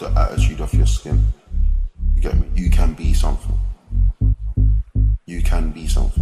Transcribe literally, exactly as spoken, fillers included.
the attitude of your skin. You get me? You can be something. You can be something.